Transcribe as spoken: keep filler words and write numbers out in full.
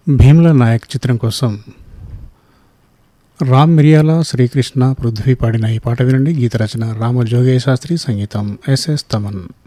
భీమ్లా నాయక్ చిత్రం కోసం రామ్ మిరియాల, శ్రీకృష్ణ, పృథ్వీ పాడిన ఈ పాట వినండి. గీత రచన రామ జోగయ్య శాస్త్రి, సంగీతం ఎస్ఎస్ తమన్.